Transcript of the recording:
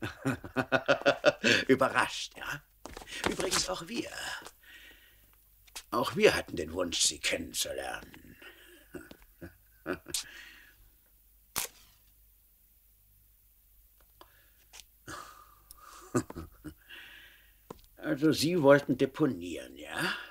Überrascht, ja? Übrigens auch wir. Auch wir hatten den Wunsch, Sie kennenzulernen. Also Sie wollten deponieren, ja?